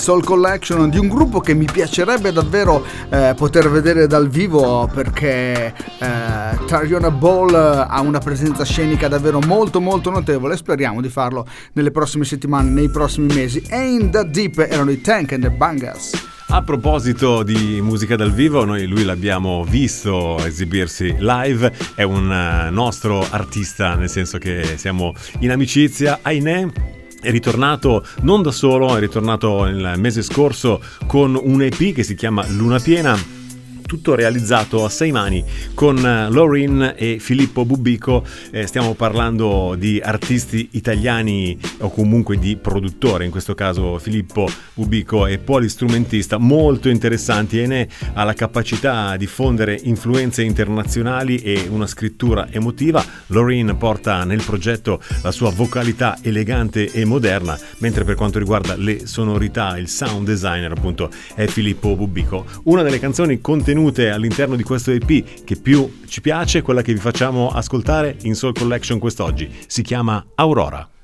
Soul Collection, di un gruppo che mi piacerebbe davvero poter vedere dal vivo, perché Tariona Ball ha una presenza scenica davvero molto molto notevole. Speriamo di farlo nelle prossime settimane, nei prossimi mesi. E in The Deep erano i Tank and the Bangas. A proposito di musica dal vivo, lui l'abbiamo visto esibirsi live, è un nostro artista, nel senso che siamo in amicizia, ahimè. È ritornato non da solo, è ritornato il mese scorso con un EP che si chiama Luna Piena, tutto realizzato a 6 mani con Lorin e Filippo Bubbico. Stiamo parlando di artisti italiani o comunque di produttore, in questo caso Filippo Bubbico è polistrumentista, molto interessanti, e ne ha la capacità di fondere influenze internazionali e una scrittura emotiva. Lorin porta nel progetto la sua vocalità elegante e moderna, mentre per quanto riguarda le sonorità, il sound designer appunto è Filippo Bubbico. Una delle canzoni contenute all'interno di questo EP che più ci piace, quella che vi facciamo ascoltare in Soul Collection quest'oggi, si chiama Aurora.